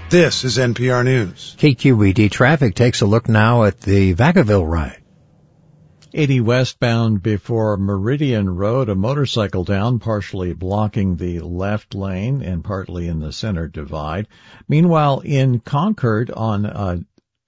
This is NPR News. KQED Traffic takes a look now at the Vacaville ride. 80 westbound before Meridian Road, a motorcycle down, partially blocking the left lane and partly in the center divide. Meanwhile, in Concord on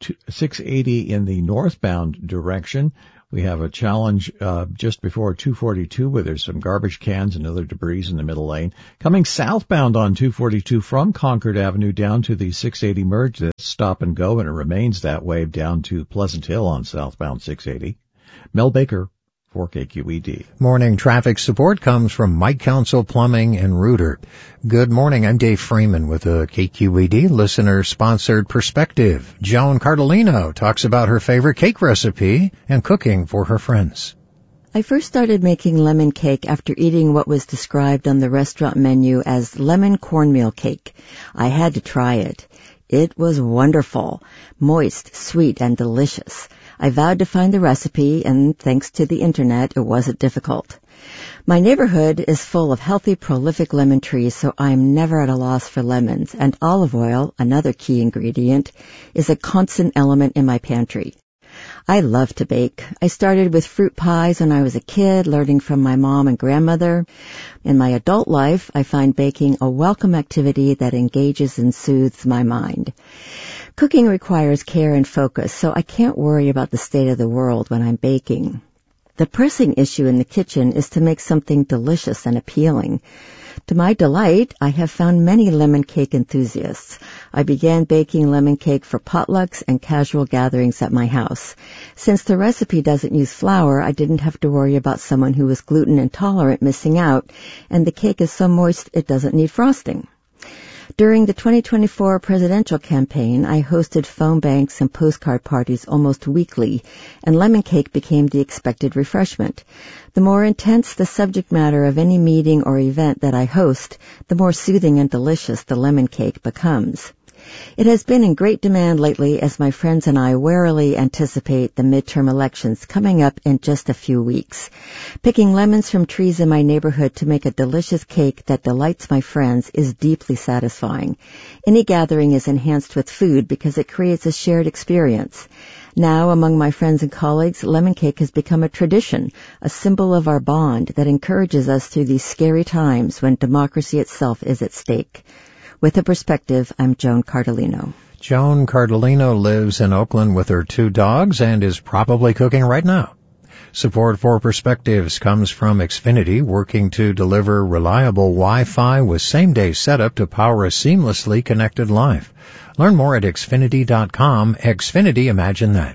680 in the northbound direction, we have a challenge just before 242 where there's some garbage cans and other debris in the middle lane. Coming southbound on 242 from Concord Avenue down to the 680 merge, that's stop and go, and it remains that way down to Pleasant Hill on southbound 680. Mel Baker for KQED. Morning traffic support comes from Mike Council Plumbing and Rooter. Good morning, I'm Dave Freeman with a KQED listener-sponsored perspective. Joan Cardellino talks about her favorite cake recipe and cooking for her friends. I first started making lemon cake after eating what was described on the restaurant menu as lemon cornmeal cake. I had to try it. It was wonderful, moist, sweet, and delicious. I vowed to find the recipe, and thanks to the internet, it wasn't difficult. My neighborhood is full of healthy, prolific lemon trees, so I am never at a loss for lemons, and olive oil, another key ingredient, is a constant element in my pantry. I love to bake. I started with fruit pies when I was a kid, learning from my mom and grandmother. In my adult life, I find baking a welcome activity that engages and soothes my mind. Cooking requires care and focus, so I can't worry about the state of the world when I'm baking. The pressing issue in the kitchen is to make something delicious and appealing. To my delight, I have found many lemon cake enthusiasts. I began baking lemon cake for potlucks and casual gatherings at my house. Since the recipe doesn't use flour, I didn't have to worry about someone who was gluten intolerant missing out, and the cake is so moist it doesn't need frosting. During the 2024 presidential campaign, I hosted phone banks and postcard parties almost weekly, and lemon cake became the expected refreshment. The more intense the subject matter of any meeting or event that I host, the more soothing and delicious the lemon cake becomes. It has been in great demand lately as my friends and I warily anticipate the midterm elections coming up in just a few weeks. Picking lemons from trees in my neighborhood to make a delicious cake that delights my friends is deeply satisfying. Any gathering is enhanced with food because it creates a shared experience. Now, among my friends and colleagues, lemon cake has become a tradition, a symbol of our bond that encourages us through these scary times when democracy itself is at stake. With a perspective, I'm Joan Cardellino. Joan Cardellino lives in Oakland with her 2 dogs and is probably cooking right now. Support for Perspectives comes from Xfinity, working to deliver reliable Wi-Fi with same-day setup to power a seamlessly connected life. Learn more at Xfinity.com. Xfinity, imagine that.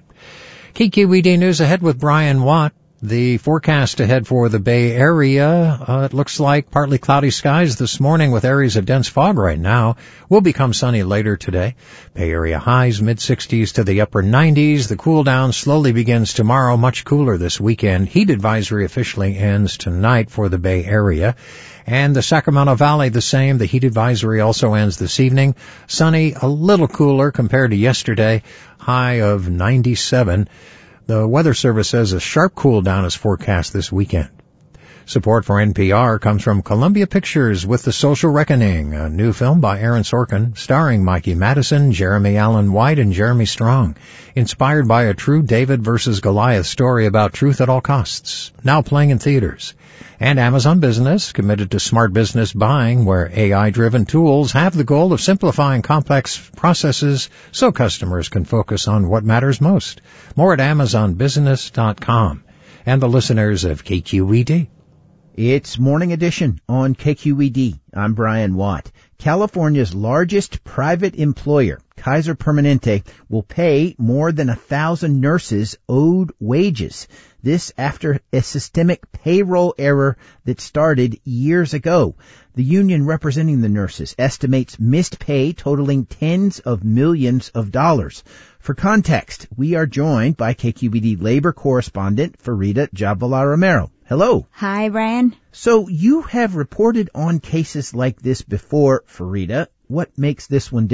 KQED News ahead with Brian Watt. The forecast ahead for the Bay Area, it looks like partly cloudy skies this morning with areas of dense fog right now. Will become sunny later today. Bay Area highs mid-60s to the upper 90s. The cool down slowly begins tomorrow, much cooler this weekend. Heat advisory officially ends tonight for the Bay Area. And the Sacramento Valley the same. The heat advisory also ends this evening. Sunny, a little cooler compared to yesterday. High of 97. The Weather Service says a sharp cool down is forecast this weekend. Support for NPR comes from Columbia Pictures with The Social Reckoning, a new film by Aaron Sorkin, starring Mikey Madison, Jeremy Allen White, and Jeremy Strong, inspired by a true David versus Goliath story about truth at all costs, now playing in theaters. And Amazon Business, committed to smart business buying, where AI-driven tools have the goal of simplifying complex processes so customers can focus on what matters most. More at AmazonBusiness.com. And the listeners of KQED. It's Morning Edition on KQED. I'm Brian Watt. California's largest private employer, Kaiser Permanente, will pay more than 1,000 nurses owed wages. This after a systemic payroll error that started years ago. The union representing the nurses estimates missed pay totaling tens of millions of dollars. For context, we are joined by KQED labor correspondent Farida Jhabvala-Romero. Hello. Hi, Brian. So you have reported on cases like this before, Farida. What makes this one different?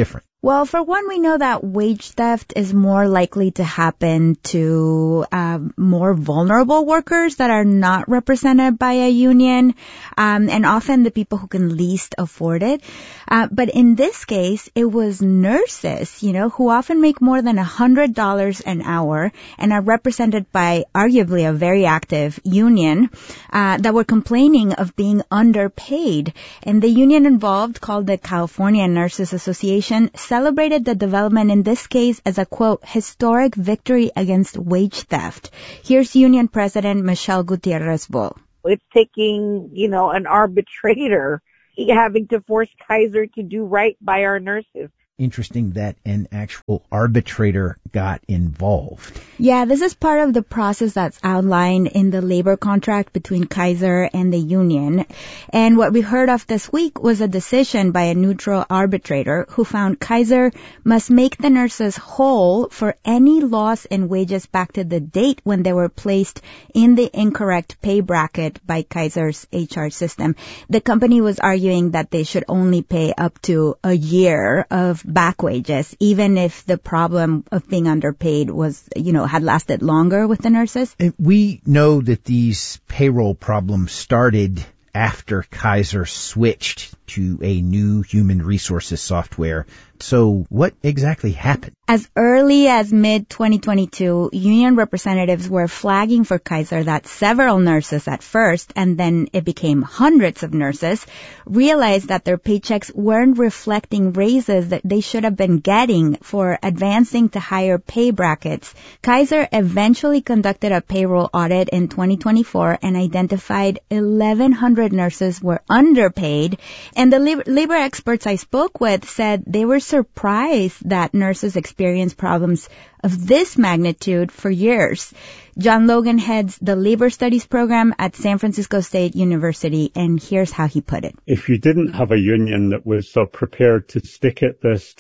Well, for one, we know that wage theft is more likely to happen to more vulnerable workers that are not represented by a union, and often the people who can least afford it. But in this case, it was nurses, who often make more than $100 an hour and are represented by arguably a very active union that were complaining of being underpaid. And the union involved, called the California Nurses Association, celebrated the development in this case as a, quote, historic victory against wage theft. Here's union president Michelle Gutierrez-Bull. It's taking, an arbitrator having to force Kaiser to do right by our nurses. Interesting that an actual arbitrator got involved. Yeah, this is part of the process that's outlined in the labor contract between Kaiser and the union. And what we heard of this week was a decision by a neutral arbitrator who found Kaiser must make the nurses whole for any loss in wages back to the date when they were placed in the incorrect pay bracket by Kaiser's HR system. The company was arguing that they should only pay up to a year of back wages, even if the problem of being underpaid was, had lasted longer with the nurses. We know that these payroll problems started after Kaiser switched to a new human resources software. So what exactly happened? As early as mid-2022, union representatives were flagging for Kaiser that several nurses at first, and then it became hundreds of nurses, realized that their paychecks weren't reflecting raises that they should have been getting for advancing to higher pay brackets. Kaiser eventually conducted a payroll audit in 2024 and identified 1,100 nurses were underpaid. And the labor experts I spoke with said they were surprised that nurses experience problems of this magnitude for years. John Logan heads the labor studies program at San Francisco State University, and here's how he put it. If you didn't have a union that was so prepared to stick at this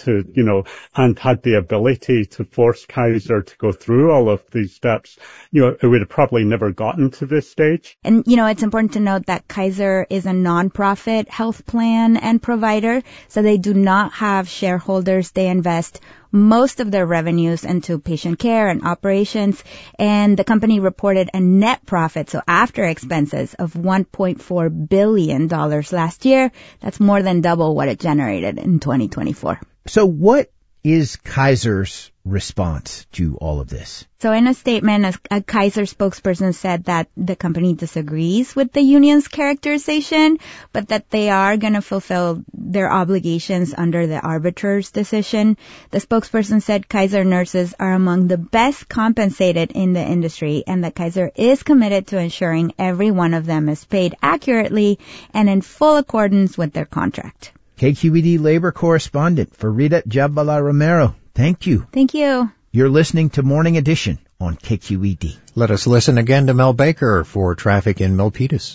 and had the ability to force Kaiser to go through all of these steps, it would have probably never gotten to this stage. And, it's important to note that Kaiser is a nonprofit health plan and provider, so they do not have shareholders. They invest most of their revenues into patient care and operations, and the company reported a net profit, so after expenses, of $1.4 billion last year. That's more than double what it generated in 2024. So what is Kaiser's response to all of this? So in a statement, a Kaiser spokesperson said that the company disagrees with the union's characterization, but that they are going to fulfill their obligations under the arbitrator's decision. The spokesperson said Kaiser nurses are among the best compensated in the industry, and that Kaiser is committed to ensuring every one of them is paid accurately and in full accordance with their contract. KQED labor correspondent Farida Jabala Romero, thank you. Thank you. You're listening to Morning Edition on KQED. Let us listen again to Mel Baker for traffic in Milpitas.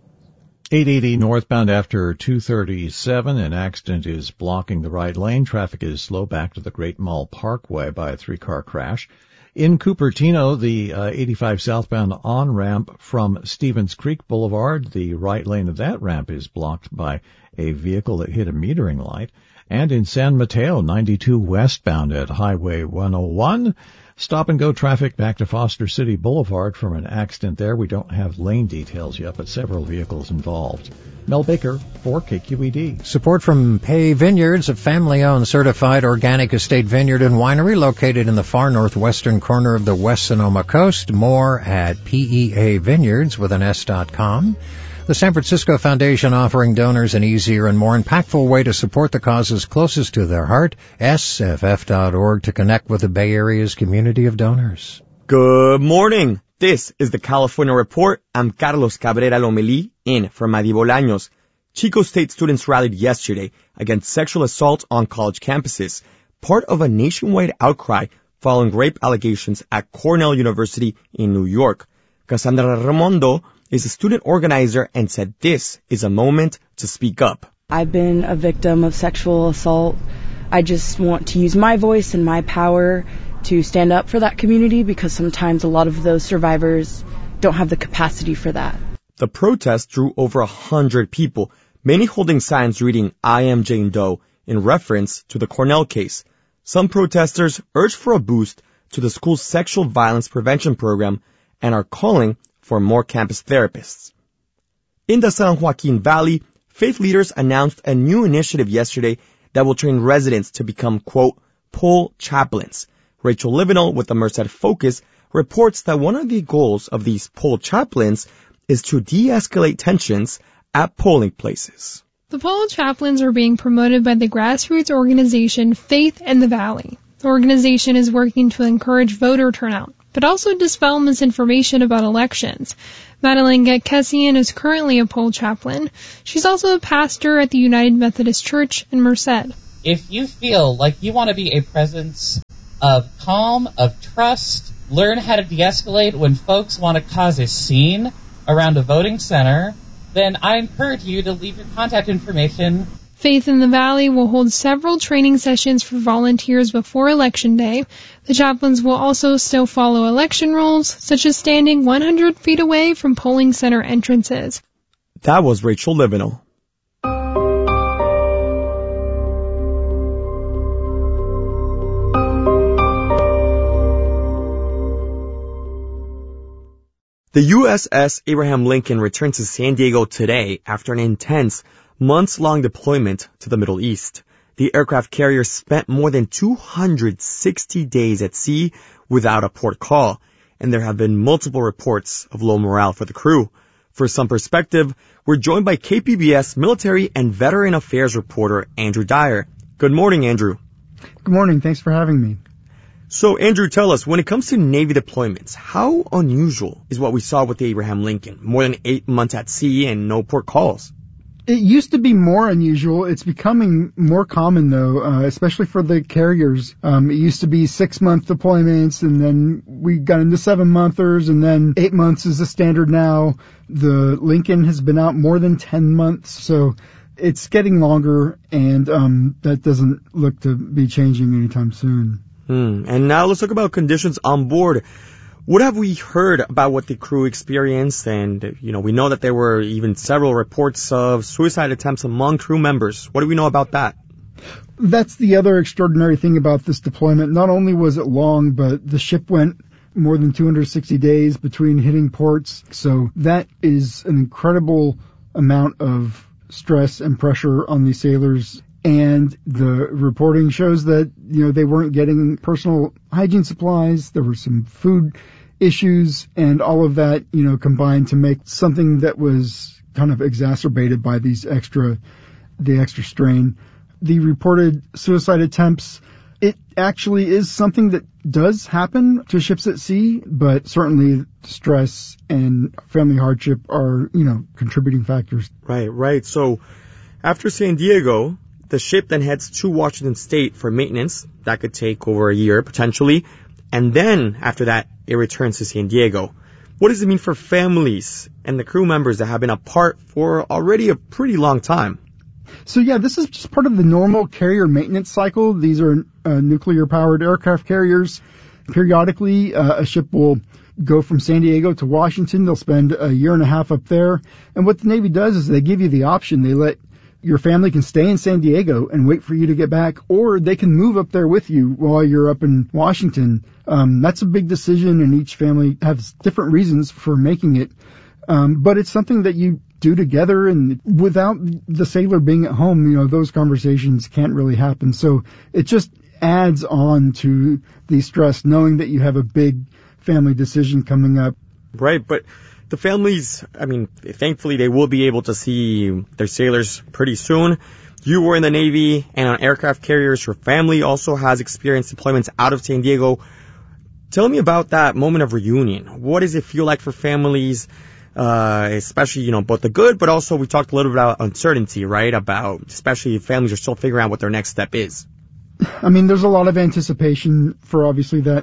880 northbound after 237. An accident is blocking the right lane. Traffic is slow back to the Great Mall Parkway by a 3-car crash. In Cupertino, the 85 southbound on-ramp from Stevens Creek Boulevard, the right lane of that ramp is blocked by a vehicle that hit a metering light. And in San Mateo, 92 westbound at Highway 101, stop-and-go traffic back to Foster City Boulevard from an accident there. We don't have lane details yet, but several vehicles involved. Mel Baker for KQED. Support from Pay Vineyards, a family-owned certified organic estate vineyard and winery located in the far northwestern corner of the West Sonoma coast. More at PEAvineyards.com. The San Francisco Foundation offering donors an easier and more impactful way to support the causes closest to their heart. SFF.org to connect with the Bay Area's community of donors. Good morning. This is the California Report. I'm Carlos Cabrera Lomelí in for Madi Bolaños. Chico State students rallied yesterday against sexual assault on college campuses, part of a nationwide outcry following rape allegations at Cornell University in New York. Cassandra Raimondo is a student organizer and said this is a moment to speak up. I've been a victim of sexual assault. I just want to use my voice and my power to stand up for that community because sometimes a lot of those survivors don't have the capacity for that. The protest drew over 100 people, many holding signs reading, "I am Jane Doe," in reference to the Cornell case. Some protesters urged for a boost to the school's sexual violence prevention program and are calling for more campus therapists. In the San Joaquin Valley, faith leaders announced a new initiative yesterday that will train residents to become, quote, pole chaplains. Rachel Livinall with the Merced Focus reports that one of the goals of these pole chaplains is to de-escalate tensions at polling places. The pole chaplains are being promoted by the grassroots organization Faith in the Valley. The organization is working to encourage voter turnout, but also dispel misinformation about elections. Madeline Getkesian is currently a pole chaplain. She's also a pastor at the United Methodist Church in Merced. If you feel like you want to be a presence of calm, of trust, learn how to de-escalate when folks want to cause a scene around a voting center, then I encourage you to leave your contact information. Faith in the Valley will hold several training sessions for volunteers before Election Day. The chaplains will also still follow election rules, such as standing 100 feet away from polling center entrances. That was Rachel Livinall. The USS Abraham Lincoln returned to San Diego today after an intense, months-long deployment to the Middle East. The aircraft carrier spent more than 260 days at sea without a port call, and there have been multiple reports of low morale for the crew. For some perspective, we're joined by KPBS military and veteran affairs reporter Andrew Dyer. Good morning, Andrew. Good morning. Thanks for having me. So, Andrew, tell us, when it comes to Navy deployments, how unusual is what we saw with the Abraham Lincoln? More than 8 months at sea and no port calls. It used to be more unusual. It's becoming more common, though, especially for the carriers. It used to be 6-month deployments, and then we got into 7-monthers, and then 8 months is the standard now. The Lincoln has been out more than 10 months, so it's getting longer, and that doesn't look to be changing anytime soon. And now let's talk about conditions on board. What have we heard about what the crew experienced? And, we know that there were even several reports of suicide attempts among crew members. What do we know about that? That's the other extraordinary thing about this deployment. Not only was it long, but the ship went more than 260 days between hitting ports. So that is an incredible amount of stress and pressure on these sailors. And the reporting shows that, they weren't getting personal hygiene supplies. There were some food issues, and all of that, combined to make something that was kind of exacerbated by the extra strain. The reported suicide attempts, it actually is something that does happen to ships at sea, but certainly stress and family hardship are, contributing factors. Right. So after San Diego, the ship then heads to Washington State for maintenance. That could take over a year, potentially. And then, after that, it returns to San Diego. What does it mean for families and the crew members that have been apart for already a pretty long time? So, this is just part of the normal carrier maintenance cycle. These are nuclear-powered aircraft carriers. Periodically, a ship will go from San Diego to Washington. They'll spend a year and a half up there. And what the Navy does is they give you the option. They let your family can stay in San Diego and wait for you to get back, or they can move up there with you while you're up in Washington. That's a big decision, and each family has different reasons for making it. But it's something that you do together, and without the sailor being at home, those conversations can't really happen. So it just adds on to the stress, knowing that you have a big family decision coming up. Right, but the families, thankfully they will be able to see their sailors pretty soon. You were in the Navy and on aircraft carriers. Your family also has experienced deployments out of San Diego. Tell me about that moment of reunion. What does it feel like for families, especially, both the good, but also we talked a little bit about uncertainty, right? About, especially if families are still figuring out what their next step is. There's a lot of anticipation for obviously that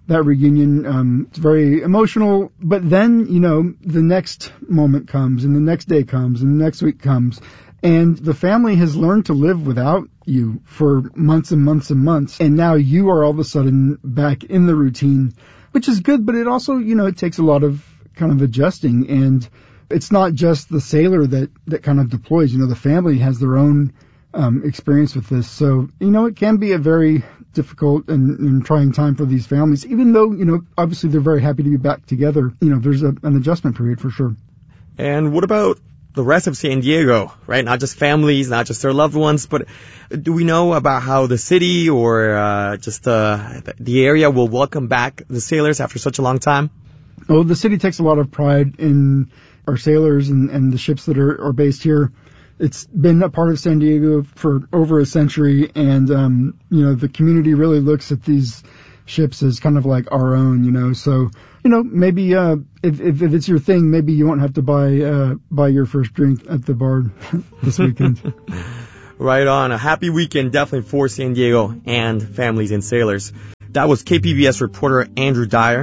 reunion. It's very emotional, but then, the next moment comes, and the next day comes, and the next week comes, and the family has learned to live without you for months and months and months, and now you are all of a sudden back in the routine, which is good, but it also, it takes a lot of kind of adjusting, and it's not just the sailor that kind of deploys. The family has their own experience with this. So, it can be a very difficult and trying time for these families, even though, obviously they're very happy to be back together. There's an adjustment period for sure. And what about the rest of San Diego, right? Not just families, not just their loved ones, but do we know about how the city or just the area will welcome back the sailors after such a long time? Well, the city takes a lot of pride in our sailors and the ships that are based here. It's been a part of San Diego for over a century, and the community really looks at these ships as kind of like our own, so maybe if it's your thing, maybe you won't have to buy your first drink at the bar this weekend. Right on. A happy weekend definitely for San Diego and families and sailors. That was KPBS reporter Andrew Dyer.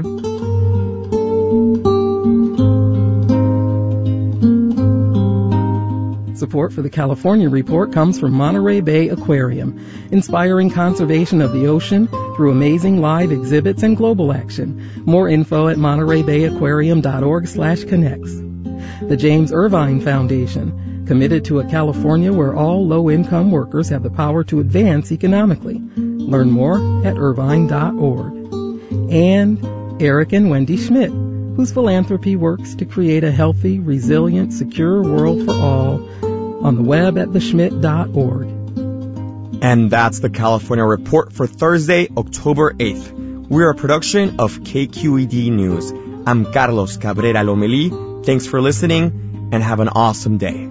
Support for the California Report comes from Monterey Bay Aquarium, inspiring conservation of the ocean through amazing live exhibits and global action. More info at montereybayaquarium.org/connects. The James Irvine Foundation, committed to a California where all low-income workers have the power to advance economically. Learn more at irvine.org. And Eric and Wendy Schmidt, whose philanthropy works to create a healthy, resilient, secure world for all, on the web at theschmidt.org. And that's the California Report for Thursday, October 8th. We're a production of KQED News. I'm Carlos Cabrera Lomelí. Thanks for listening, and have an awesome day.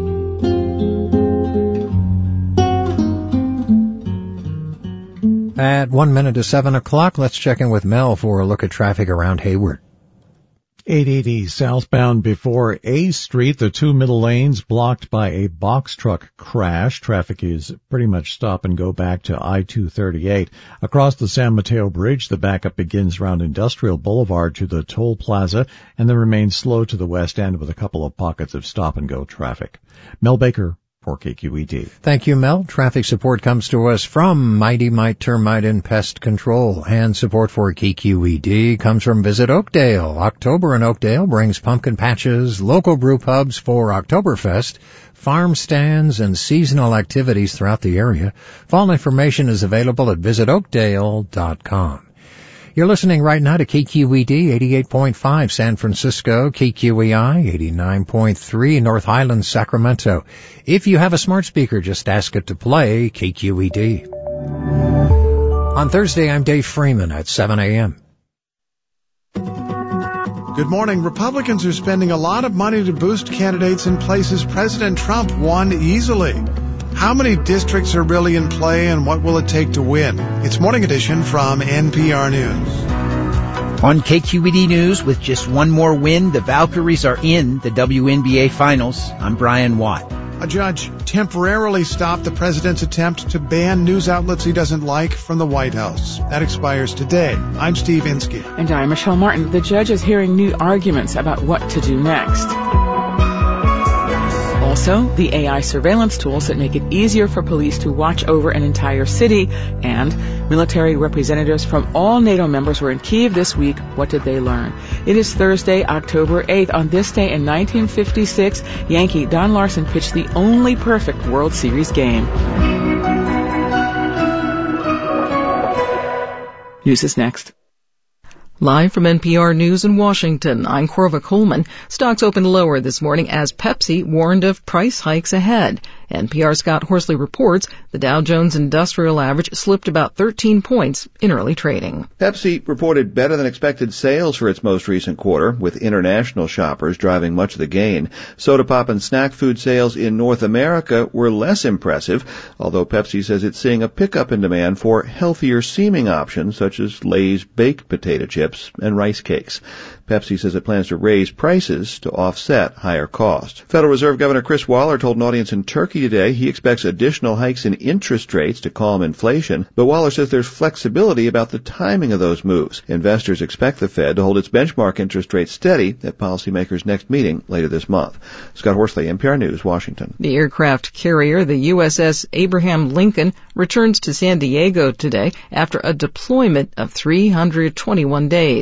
At 1 minute to 7 o'clock, let's check in with Mel for a look at traffic around Hayward. 880 southbound before A Street, the two middle lanes blocked by a box truck crash. Traffic is pretty much stop and go back to I-238. Across the San Mateo Bridge, the backup begins around Industrial Boulevard to the toll plaza and then remains slow to the west end with a couple of pockets of stop and go traffic. Mel Baker for KQED. Thank you, Mel. Traffic support comes to us from Mighty Mite Termite and Pest Control, and support for KQED comes from Visit Oakdale. October in Oakdale brings pumpkin patches, local brew pubs for Oktoberfest, farm stands, and seasonal activities throughout the area. Fall information is available at visitoakdale.com. You're listening right now to KQED 88.5 San Francisco, KQEI 89.3 North Highlands, Sacramento. If you have a smart speaker, just ask it to play KQED. On Thursday, I'm Dave Freeman at 7 a.m. Good morning. Republicans are spending a lot of money to boost candidates in places President Trump won easily. How many districts are really in play, and what will it take to win? It's Morning Edition from NPR News. On KQED News, with just one more win, the Valkyries are in the WNBA Finals. I'm Brian Watt. A judge temporarily stopped the president's attempt to ban news outlets he doesn't like from the White House. That expires today. I'm Steve Inskeep. And I'm Michelle Martin. The judge is hearing new arguments about what to do next. Also, the AI surveillance tools that make it easier for police to watch over an entire city, and military representatives from all NATO members were in Kyiv this week. What did they learn? It is Thursday, October 8th. On this day in 1956, Yankee Don Larson pitched the only perfect World Series game. News is next. Live from NPR News in Washington, I'm Corva Coleman. Stocks opened lower this morning as Pepsi warned of price hikes ahead. NPR's Scott Horsley reports the Dow Jones Industrial Average slipped about 13 points in early trading. Pepsi reported better than expected sales for its most recent quarter, with international shoppers driving much of the gain. Soda pop and snack food sales in North America were less impressive, although Pepsi says it's seeing a pickup in demand for healthier seeming options such as Lay's baked potato chips and rice cakes. Pepsi says it plans to raise prices to offset higher costs. Federal Reserve Governor Chris Waller told an audience in Turkey today he expects additional hikes in interest rates to calm inflation, but Waller says there's flexibility about the timing of those moves. Investors expect the Fed to hold its benchmark interest rate steady at policymakers' next meeting later this month. Scott Horsley, NPR News, Washington. The aircraft carrier, the USS Abraham Lincoln, returns to San Diego today after a deployment of 321 days.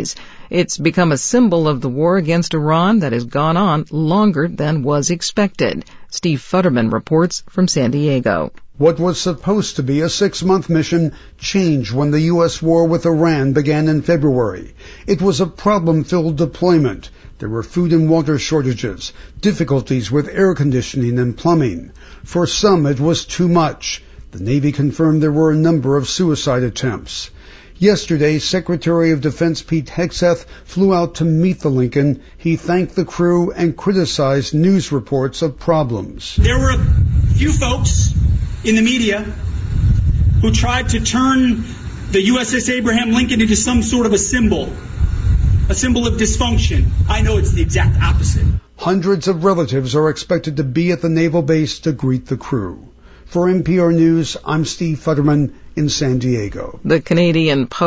It's become a symbol of the war against Iran that has gone on longer than was expected. Steve Futterman reports from San Diego. What was supposed to be a 6-month mission changed when the U.S. war with Iran began in February. It was a problem-filled deployment. There were food and water shortages, difficulties with air conditioning and plumbing. For some, it was too much. The Navy confirmed there were a number of suicide attempts. Yesterday, Secretary of Defense Pete Hegseth flew out to meet the Lincoln. He thanked the crew and criticized news reports of problems. There were a few folks in the media who tried to turn the USS Abraham Lincoln into some sort of a symbol of dysfunction. I know it's the exact opposite. Hundreds of relatives are expected to be at the naval base to greet the crew. For NPR News, I'm Steve Futterman in San Diego. The Canadian